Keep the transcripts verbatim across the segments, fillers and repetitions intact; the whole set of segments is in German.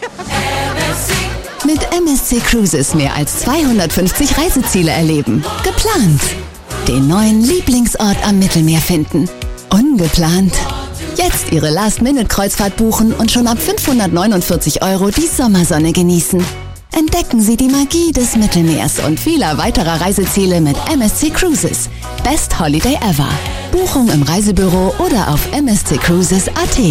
Mit M S C Cruises mehr als zweihundertfünfzig Reiseziele erleben. Geplant. Den neuen Lieblingsort am Mittelmeer finden. Ungeplant. Jetzt Ihre Last-Minute-Kreuzfahrt buchen und schon ab fünfhundertneunundvierzig Euro die Sommersonne genießen. Entdecken Sie die Magie des Mittelmeers und vieler weiterer Reiseziele mit M S C Cruises. Best Holiday ever. Buchung im Reisebüro oder auf m s c cruises punkt a t.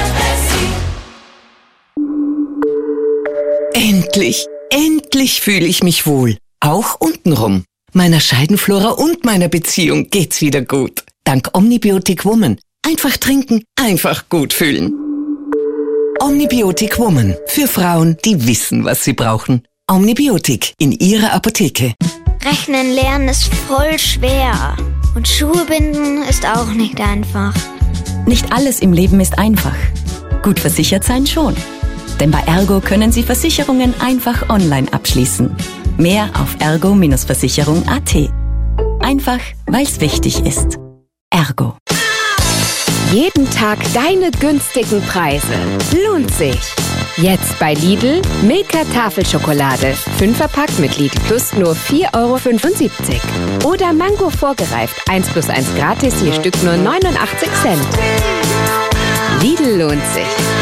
Endlich, endlich fühle ich mich wohl. Auch untenrum. Meiner Scheidenflora und meiner Beziehung geht's wieder gut. Dank Omnibiotic Woman. Einfach trinken, einfach gut fühlen. Omnibiotic Woman. Für Frauen, die wissen, was sie brauchen. Omnibiotic in Ihrer Apotheke. Rechnen lernen ist voll schwer. Und Schuhe binden ist auch nicht einfach. Nicht alles im Leben ist einfach. Gut versichert sein schon. Denn bei Ergo können Sie Versicherungen einfach online abschließen. Mehr auf ergo Versicherung punkt a t. Einfach, weil's wichtig ist. Ergo. Jeden Tag deine günstigen Preise. Lohnt sich. Jetzt bei Lidl Milka Tafelschokolade. Fünferpack mit Lidl Plus nur vier Euro fünfundsiebzig. Oder Mango vorgereift. eins plus eins gratis, je Stück nur neunundachtzig Cent. Lidl lohnt sich.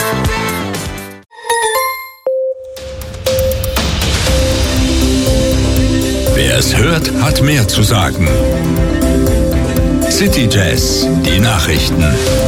Wer es hört, hat mehr zu sagen. City Jazz, die Nachrichten.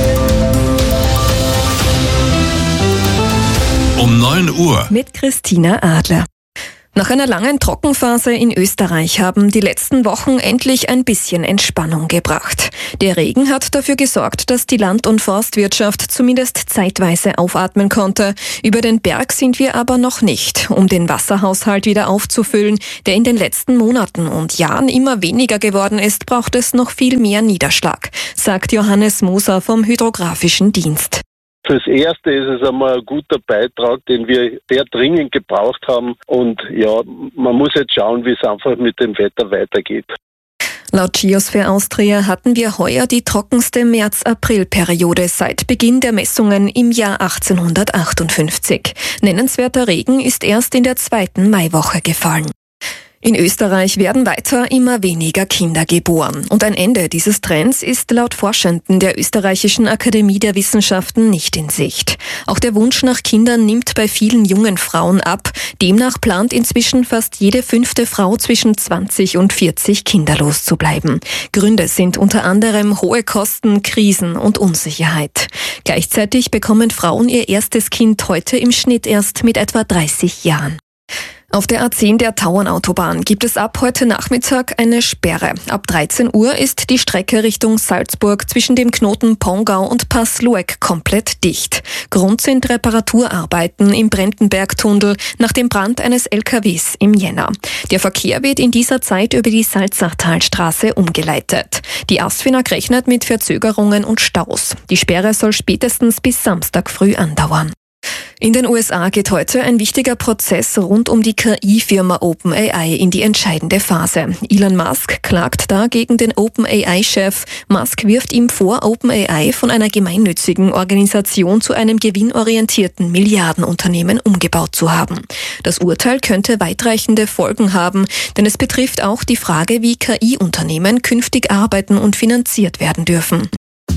Um neun Uhr. Mit Christina Adler. Nach einer langen Trockenphase in Österreich haben die letzten Wochen endlich ein bisschen Entspannung gebracht. Der Regen hat dafür gesorgt, dass die Land- und Forstwirtschaft zumindest zeitweise aufatmen konnte. Über den Berg sind wir aber noch nicht, um den Wasserhaushalt wieder aufzufüllen, der in den letzten Monaten und Jahren immer weniger geworden ist, braucht es noch viel mehr Niederschlag, sagt Johannes Moser vom Hydrographischen Dienst. Fürs Erste ist es einmal ein guter Beitrag, den wir sehr dringend gebraucht haben. Und ja, man muss jetzt schauen, wie es einfach mit dem Wetter weitergeht. Laut Geosphere Austria hatten wir heuer die trockenste März-April-Periode seit Beginn der Messungen im Jahr achtzehnhundertachtundfünfzig. Nennenswerter Regen ist erst in der zweiten Maiwoche gefallen. In Österreich werden weiter immer weniger Kinder geboren. Und ein Ende dieses Trends ist laut Forschenden der Österreichischen Akademie der Wissenschaften nicht in Sicht. Auch der Wunsch nach Kindern nimmt bei vielen jungen Frauen ab. Demnach plant inzwischen fast jede fünfte Frau zwischen zwanzig und vierzig kinderlos zu bleiben. Gründe sind unter anderem hohe Kosten, Krisen und Unsicherheit. Gleichzeitig bekommen Frauen ihr erstes Kind heute im Schnitt erst mit etwa dreißig Jahren. Auf der A zehn der Tauernautobahn gibt es ab heute Nachmittag eine Sperre. Ab dreizehn Uhr ist die Strecke Richtung Salzburg zwischen dem Knoten Pongau und Pass-Lueck komplett dicht. Grund sind Reparaturarbeiten im Brentenbergtunnel nach dem Brand eines L K Ws im Jänner. Der Verkehr wird in dieser Zeit über die Salzachtalstraße umgeleitet. Die ASFINAG rechnet mit Verzögerungen und Staus. Die Sperre soll spätestens bis Samstag früh andauern. In den U S A geht heute ein wichtiger Prozess rund um die K I-Firma OpenAI in die entscheidende Phase. Elon Musk klagt da gegen den OpenAI-Chef. Musk wirft ihm vor, OpenAI von einer gemeinnützigen Organisation zu einem gewinnorientierten Milliardenunternehmen umgebaut zu haben. Das Urteil könnte weitreichende Folgen haben, denn es betrifft auch die Frage, wie K I-Unternehmen künftig arbeiten und finanziert werden dürfen.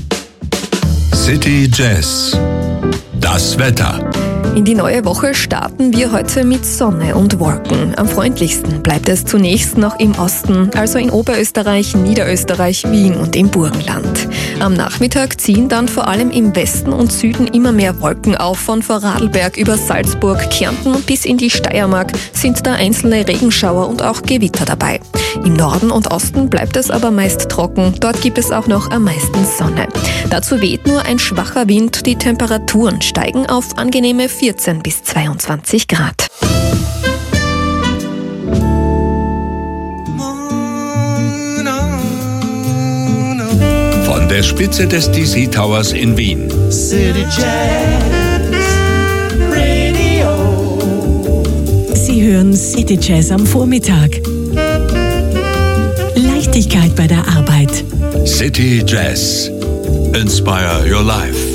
City Jazz. Das Wetter. In die neue Woche starten wir heute mit Sonne und Wolken. Am freundlichsten bleibt es zunächst noch im Osten, also in Oberösterreich, Niederösterreich, Wien und im Burgenland. Am Nachmittag ziehen dann vor allem im Westen und Süden immer mehr Wolken auf. Von Vorarlberg über Salzburg, Kärnten bis in die Steiermark sind da einzelne Regenschauer und auch Gewitter dabei. Im Norden und Osten bleibt es aber meist trocken. Dort gibt es auch noch am meisten Sonne. Dazu weht nur ein schwacher Wind. Die Temperaturen steigen auf angenehme vierzehn bis zweiundzwanzig Grad. Von der Spitze des D C Towers in Wien. City Jazz Radio. Sie hören City Jazz am Vormittag. Leichtigkeit bei der Arbeit. City Jazz. Inspire your life.